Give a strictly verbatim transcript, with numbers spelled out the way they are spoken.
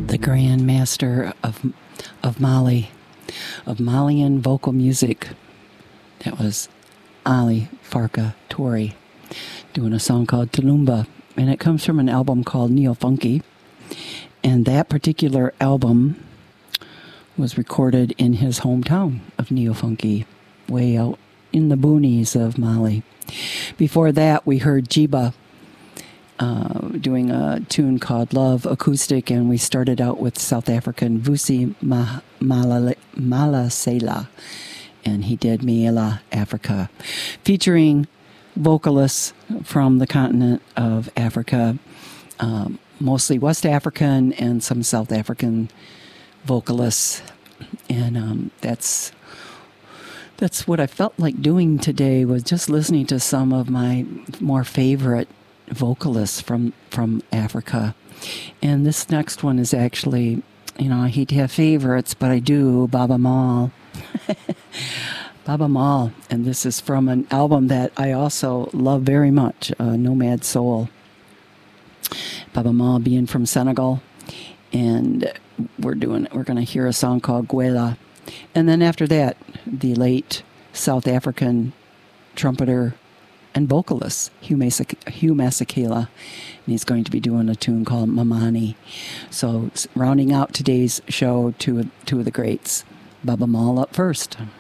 the Grand Master of of Mali, of Malian vocal music. That was Ali Farka Touré doing a song called Tulumba, and it comes from an album called Neo Funky. And that particular album was recorded in his hometown of Neo Funky, way out in the boonies of Mali. Before that, we heard Jiba uh, doing a tune called Love Acoustic, and we started out with South African Vusi Ma- Malale- Malasela, and he did Miela Africa, featuring vocalists from the continent of Africa, um, mostly West African and some South African vocalists. And um, that's that's what I felt like doing today, was just listening to some of my more favorite vocalists from, from Africa. And this next one is actually, you know, I hate to have favorites, but I do, Baaba Maal. Baaba Maal, and this is from an album that I also love very much, uh, Nomad Soul. Baaba Maal being from Senegal, and we're doing we're going to hear a song called Gwela, and then after that, the late South African trumpeter and vocalist Hugh Masekela, and he's going to be doing a tune called Mamani. So rounding out today's show, two two of the greats, Baaba Maal up first.